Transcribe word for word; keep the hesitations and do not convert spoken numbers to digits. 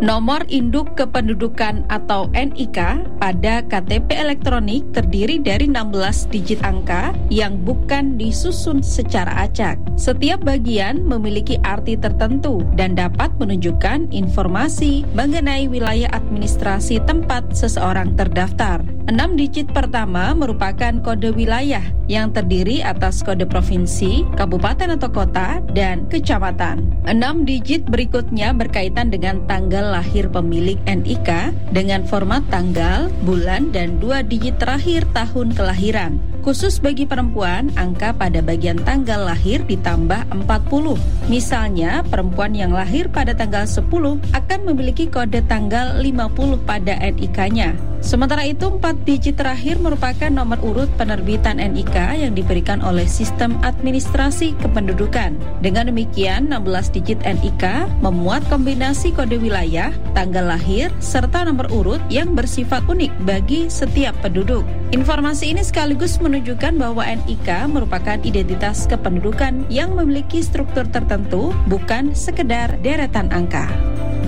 Nomor induk kependudukan atau N I K pada K T P elektronik terdiri dari enam belas digit angka yang bukan disusun secara acak. Setiap bagian memiliki arti tertentu dan dapat menunjukkan informasi mengenai wilayah administrasi tempat seseorang terdaftar. Enam digit pertama merupakan kode wilayah yang terdiri atas kode provinsi, kabupaten atau kota, dan kecamatan. Enam digit berikutnya berkaitan dengan tanggal lahir pemilik N I K dengan format tanggal, bulan, dan dua digit terakhir tahun kelahiran. Khusus bagi perempuan, angka pada bagian tanggal lahir ditambah empat puluh. Misalnya, perempuan yang lahir pada tanggal sepuluh akan memiliki kode tanggal lima puluh pada N I K-nya. Sementara itu, empat digit terakhir merupakan nomor urut penerbitan N I K yang diberikan oleh Sistem Administrasi Kependudukan. Dengan demikian, enam belas digit N I K memuat kombinasi kode wilayah, tanggal lahir, serta nomor urut yang bersifat unik bagi setiap penduduk. Informasi ini sekaligus menunjukkan bahwa N I K merupakan identitas kependudukan yang memiliki struktur tertentu, bukan sekedar deretan angka.